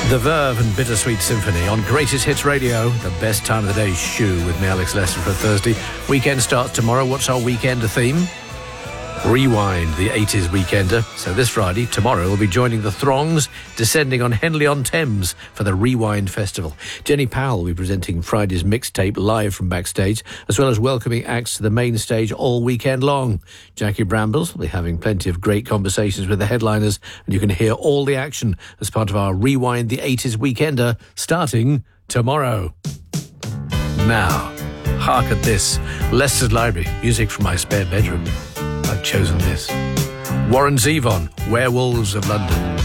The Verve and Bittersweet Symphony on Greatest Hits Radio, the best time of the day shoe with me, Alex Lester, for Thursday. Weekend starts tomorrow. What's our weekend theme? Rewind, the 80s weekender. So this Friday, tomorrow, we'll be joining the throngs descending on Henley-on-Thames for the Rewind Festival. Jenny Powell will be presenting Friday's mixtape live from backstage, as well as welcoming acts to the main stage all weekend long. Jackie Brambles will be having plenty of great conversations with the headliners, and you can hear all the action as part of our Rewind, the 80s weekender, starting tomorrow. Now, hark at this. Leicester's Library, music from my spare bedroom. I've chosen this. Warren Zevon, Werewolves of London.